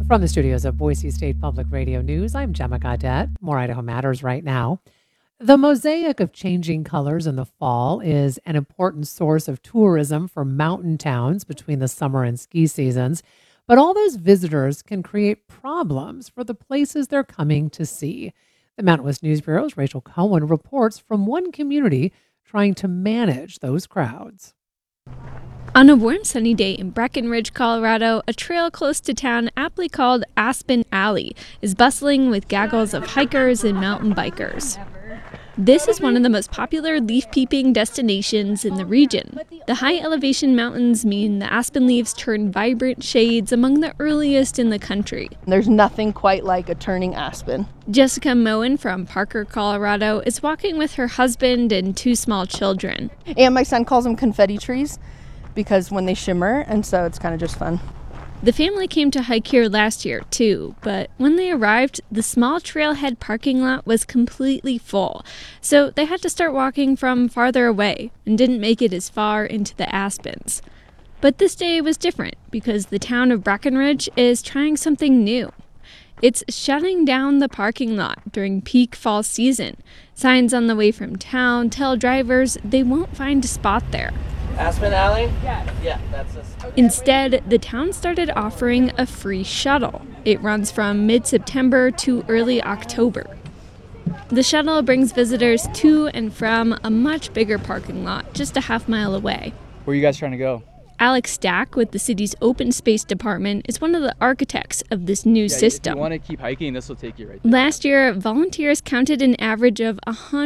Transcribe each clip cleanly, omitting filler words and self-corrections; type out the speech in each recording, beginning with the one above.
From the studios of Boise State Public Radio News, I'm Gemma Gaudette. More Idaho Matters right now. The mosaic of changing colors in the fall is an important source of tourism for mountain towns between the summer and ski seasons. But all those visitors can create problems for the places they're coming to see. The Mountain West News Bureau's Rachel Cohen reports from one community trying to manage those crowds. On a warm, sunny day in Breckenridge, Colorado, a trail close to town, aptly called Aspen Alley, is bustling with gaggles of hikers and mountain bikers. This is one of the most popular leaf-peeping destinations in the region. The high-elevation mountains mean the aspen leaves turn vibrant shades among the earliest in the country. There's nothing quite like a turning aspen. Jessica Moen from Parker, Colorado, is walking with her husband and two small children. And my son calls them confetti trees because when they shimmer, and so it's kind of just fun. The family came to hike here last year, too, but when they arrived, the small trailhead parking lot was completely full, so they had to start walking from farther away and didn't make it as far into the aspens. But this day was different because the town of Breckenridge is trying something new. It's shutting down the parking lot during peak fall season. Signs on the way from town tell drivers they won't find a spot there. Aspen Alley? Yeah, that's us. Instead, the town started offering a free shuttle. It runs from mid-September to early October. The shuttle brings visitors to and from a much bigger parking lot just a half-mile away. Where are you guys trying to go? Alex Stack with the city's open space department is one of the architects of this new system. If you want to keep hiking, this will take you right there. Last year, volunteers counted an average of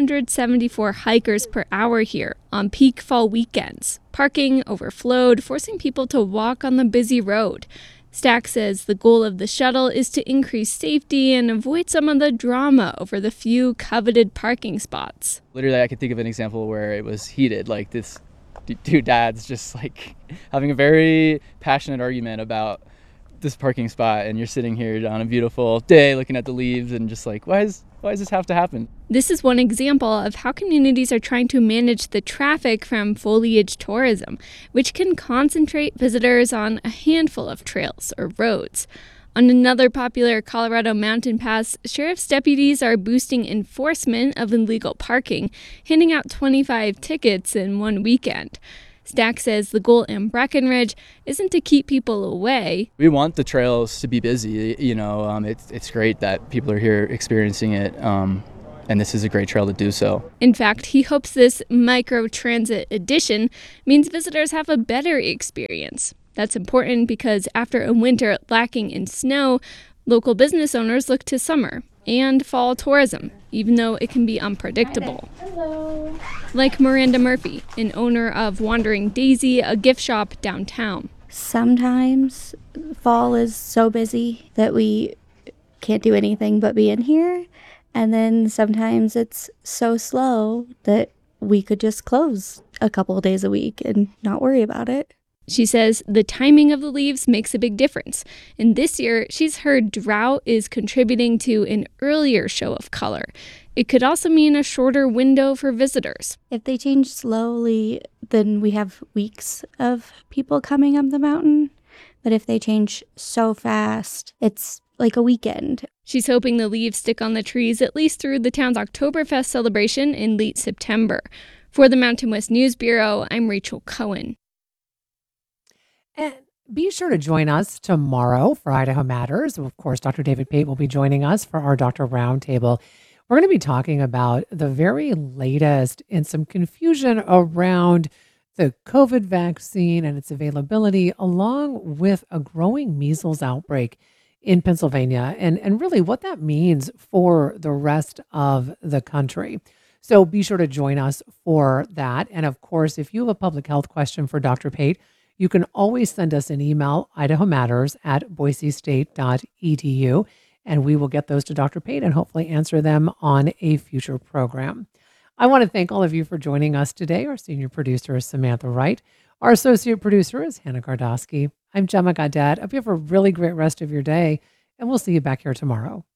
174 hikers per hour here on peak fall weekends. Parking overflowed, forcing people to walk on the busy road. Stack says the goal of the shuttle is to increase safety and avoid some of the drama over the few coveted parking spots. Literally, I could think of an example where it was heated, like this two dads just like having a very passionate argument about this parking spot, and you're sitting here on a beautiful day looking at the leaves and just like, why does this have to happen? This is one example of how communities are trying to manage the traffic from foliage tourism, which can concentrate visitors on a handful of trails or roads. On another popular Colorado mountain pass, sheriff's deputies are boosting enforcement of illegal parking, handing out 25 tickets in one weekend. Stack says the goal in Breckenridge isn't to keep people away. We want the trails to be busy. It's great that people are here experiencing it, and this is a great trail to do so. In fact, he hopes this micro-transit edition means visitors have a better experience. That's important because after a winter lacking in snow, local business owners look to summer and fall tourism, even though it can be unpredictable. Hello. Like Miranda Murphy, an owner of Wandering Daisy, a gift shop downtown. Sometimes fall is so busy that we can't do anything but be in here. And then sometimes it's so slow that we could just close a couple of days a week and not worry about it. She says the timing of the leaves makes a big difference. And this year, she's heard drought is contributing to an earlier show of color. It could also mean a shorter window for visitors. If they change slowly, then we have weeks of people coming up the mountain. But if they change so fast, it's like a weekend. She's hoping the leaves stick on the trees at least through the town's Oktoberfest celebration in late September. For the Mountain West News Bureau, I'm Rachel Cohen. And be sure to join us tomorrow for Idaho Matters. Of course, Dr. David Pate will be joining us for our Doctor Roundtable. We're going to be talking about the very latest in some confusion around the COVID vaccine and its availability, along with a growing measles outbreak in Pennsylvania, and really what that means for the rest of the country. So be sure to join us for that. And of course, if you have a public health question for Dr. Pate, you can always send us an email, idahomatters@boisestate.edu, and we will get those to Dr. Pate and hopefully answer them on a future program. I want to thank all of you for joining us today. Our senior producer is Samantha Wright. Our associate producer is Hannah Gardosky. I'm Gemma Gaudette. I hope you have a really great rest of your day, and we'll see you back here tomorrow.